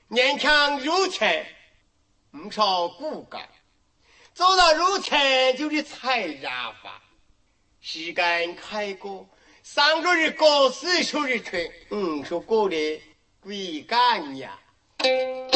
年强入城，不少骨干，走到入城就是采染法。时间开过，3个日过，4个日春，说过的鬼干呀。